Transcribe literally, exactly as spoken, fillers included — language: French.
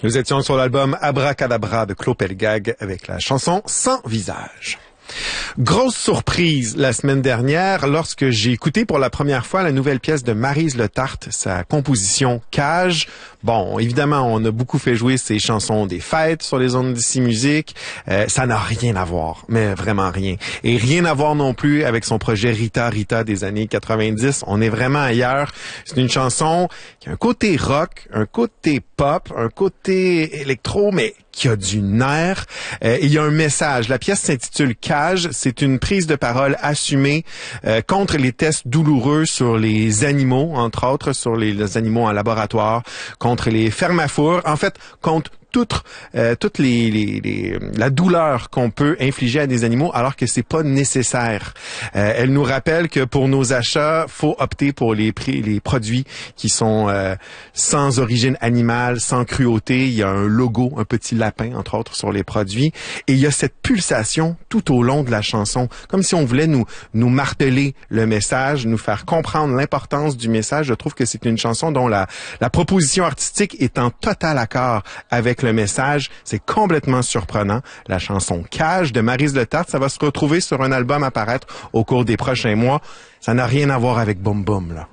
Nous étions sur l'album Abracadabra de Claude Pelgag avec la chanson Sans visage. Grosse surprise la semaine dernière lorsque j'ai écouté pour la première fois la nouvelle pièce de Maryse Le Tart, sa composition Cage. Bon, évidemment, on a beaucoup fait jouer ses chansons des fêtes sur les ondes d'ici musique. Euh, ça n'a rien à voir, mais vraiment rien. Et rien à voir non plus avec son projet Rita Rita des années quatre-vingt-dix. On est vraiment ailleurs. C'est une chanson qui a un côté rock, un côté pop, un côté électro, mais qui a du nerf. Euh, il y a un message. La pièce s'intitule Cage. C'est une prise de parole assumée euh, contre les tests douloureux sur les animaux, entre autres sur les, les animaux en laboratoire, contre les fermes à four. En fait, contre toute euh, toutes les, les, les la douleur qu'on peut infliger à des animaux alors que c'est pas nécessaire. Euh, elle nous rappelle que pour nos achats, faut opter pour les prix, les produits qui sont euh, sans origine animale, sans cruauté. Il y a un logo, un petit lapin entre autres sur les produits, et il y a cette pulsation tout au long de la chanson, comme si on voulait nous nous marteler le message, nous faire comprendre l'importance du message. Je trouve que c'est une chanson dont la la proposition artistique est en total accord avec le message. C'est complètement surprenant. La chanson Cage de Maryse Le Tart, ça va se retrouver sur un album à paraître au cours des prochains mois. Ça n'a rien à voir avec Boom Boom, là.